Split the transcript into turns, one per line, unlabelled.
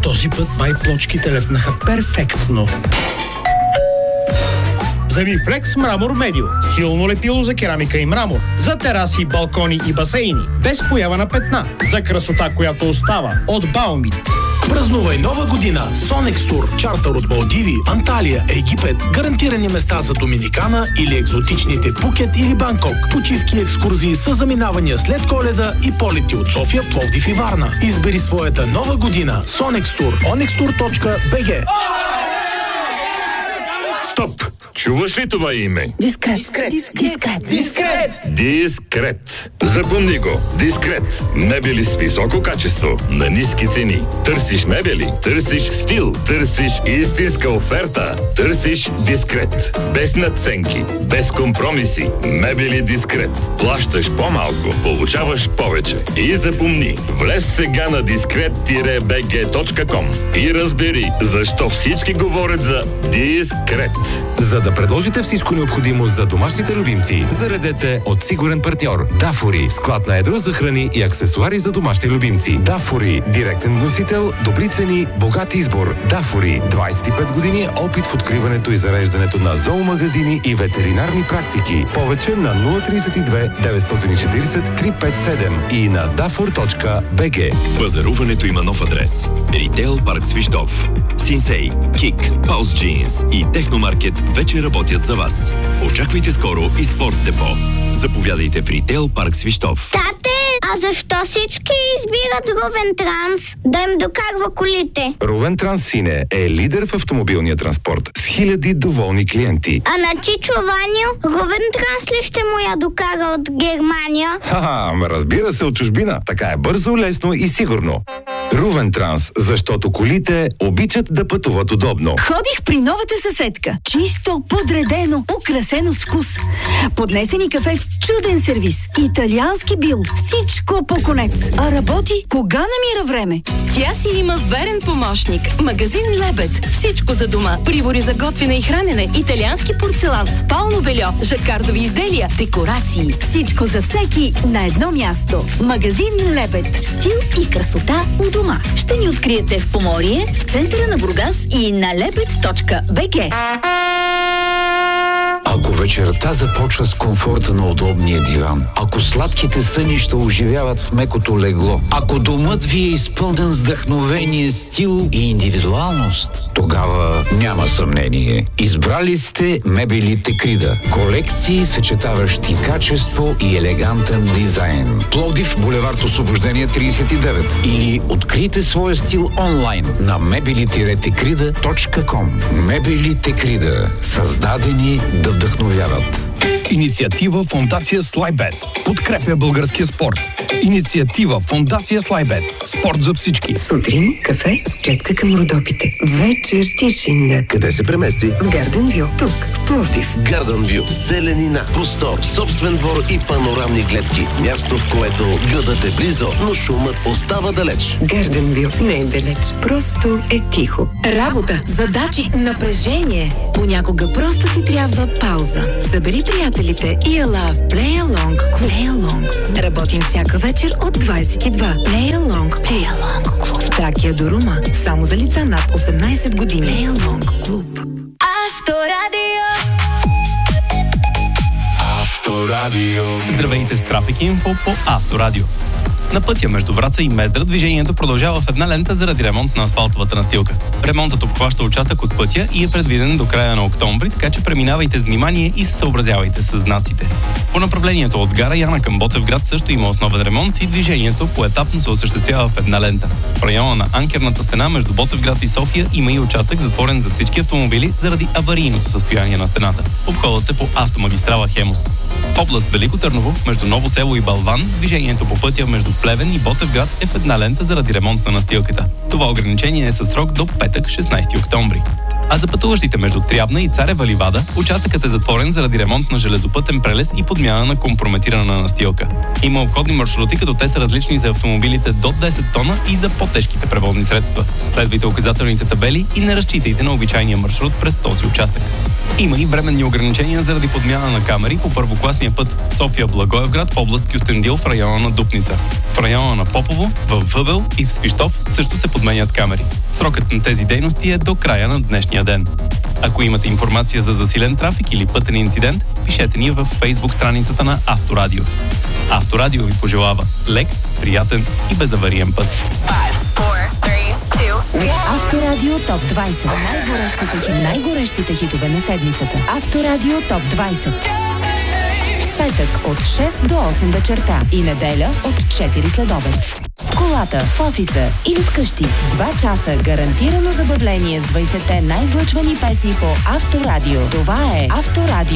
Този път плочките лепнаха перфектно. Вземи Flex Мрамор Медио. Силно лепило за керамика и мрамор. За тераси, балкони и басейни. Без поява на петна. За красота, която остава. От Баумит.
Празнувай нова година с Sonex Tour. Чартър от Малдиви, Анталия, Египет. Гарантирани места за Доминикана или екзотичните Пукет или Банкок. Почивки и екскурзии с заминавания след Коледа и полети от София, Пловдив и Варна. Избери своята нова година. Sonex Tour. onextour.bg.
Стоп! Чуваш ли това име? Дискрет. Запомни го. Дискрет. Мебели с високо качество на ниски цени. Търсиш мебели, търсиш стил, търсиш истинска оферта. Търсиш Дискрет. Без надценки, без компромиси. Мебели Дискрет. Плащаш по-малко, получаваш повече. И запомни, влез сега на discret-bg.com и разбери защо всички говорят за Дискрет.
За да предложите всичко необходимо за домашните любимци, заредете от сигурен партньор Дафори. Склад на едро за храни и аксесуари за домашни любимци. Дафори. Директен вносител, добри цени, богат избор. Дафори. 25 години опит в откриването и зареждането на зоомагазини и ветеринарни практики. Повече на 032 940 357 и на dafor.bg.
Пазаруването има нов адрес. Ритейл парк Свищов. Синсей, Кик, Паус Джинс и Техномаркет вече работят за вас. Очаквайте скоро и Спорт Депо. Заповядайте в Ритейл парк Свищов.
Тате, а защо всички избират Ровен Транс да им докарва колите?
Ровен Транс, сине, е лидер в автомобилния транспорт с хиляди доволни клиенти.
А на Чичо Ваню, Ровен Транс ли ще му я докара от Германия?
Разбира се, от чужбина. Така е бързо, лесно и сигурно. Ровен Транс, защото колите обичат да пътуват удобно.
Ходих при новата съседка. Чисто, подредено, украсено с вкус. Поднесени кафе в чуден сервис. Италиански бил. Всичко по конец. А работи, кога намира време?
Тя си има верен помощник. Магазин Лебед. Всичко за дома. Прибори за готвене и хранене. Италиански порцелан. Спално бельо. Жакардови изделия. Декорации.
Всичко за всеки на едно място. Магазин Лебед.
Стил и красота у дома. Ще ни откриете в Поморие, в центъра на Бургас и на lebed.bg.
Ако вечерта започва с комфорта на удобния диван, ако сладките сънища оживяват в мекото легло, ако домът ви е изпълнен с вдъхновение, стил и индивидуалност, тогава няма съмнение. Избрали сте мебели Текрида. Колекции, съчетаващи качество и елегантен дизайн. Пловдив, булевард Освобождение 39. Или открийте своя стил онлайн на mebeli-tekrida.com. Мебели Текрида. Създадени да вдъхновяват.
Инициатива Фондация Слайбет. Подкрепя българския спорт. Инициатива Фондация Слайбет. Спорт за всички.
Сутрин кафе с гледка към Родопите. Вечер тишина.
Къде се премести?
В Гарден Вю. Тук, в Пловдив.
Гарден Вю. Зеленина, простор, собствен двор и панорамни гледки. Място, в което градът е близо, но шумът остава далеч.
Гарден Вю не е далеч. Просто е тихо.
Работа, задачи, напрежение. Понякога просто ти трябва пауза. Събери приятелите и ела в Play Along Club. Работим всяка вечер от 22. Play Along Club. В Тракия до Рума. Само за лица над 18 години. Play Along Club.
Авторадио.
Здравейте с Трафик Инфо по Авторадио. На пътя между Враца и Мездра движението продължава в една лента заради ремонт на асфалтовата настилка. Ремонтът обхваща участък от пътя и е предвиден до края на октомври, така че преминавайте с внимание и се съобразявайте с знаците. По направлението от гара Яна към Ботевград също има основен ремонт и движението поетапно се осъществява в една лента. В района на анкерната стена между Ботевград и София има и участък затворен за всички автомобили заради аварийното състояние на стената. Обходът е по автомагистрала Хемус. В област Велико Търново, между Ново село и Балван, движението по пътя между Плевен и Ботевград е в една лента заради ремонт на настилката. Това ограничение е със срок до петък, 16 октомври. А за пътуващите между Трябна и Царева ливада, участъкът е затворен заради ремонт на железопътен прелез и подмяна на компрометирана настилка. Има обходни маршрути, като те са различни за автомобилите до 10 тона и за по-тежките превозни средства. Следвайте указателните табели и не разчитайте на обичайния маршрут през този участък. Има и временни ограничения заради подмяна на камери по първокласния път София-Благоевград в област Кюстендил в района на Дупница. В района на Попово, в Въбел и в Свищов също се подменят камери. Срокът на тези дейности е до края на днешния ден. Ако имате информация за засилен трафик или пътен инцидент, пишете ни във Facebook страницата на Авторадио. Авторадио ви пожелава лек, приятен и безавариен път.
Авторадио ТОП 20. Най-горещите хитове на седмицата. Авторадио ТОП 20. Петък от 6 до 8 вечерта и неделя от 4 следобед. В колата, в офиса или вкъщи. 2 часа гарантирано забавление с 20-те най-излъчвани песни по Авторадио. Това е Авторадио.